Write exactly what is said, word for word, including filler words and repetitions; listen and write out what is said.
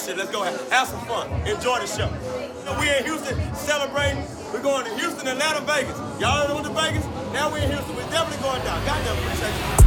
shit. Let's go have, have some fun. Enjoy the show. We in Houston celebrating. We're going to Houston, Atlanta, Vegas. Y'all know what the Vegas? Now we're in Houston. We're definitely going down. Goddamn appreciate you.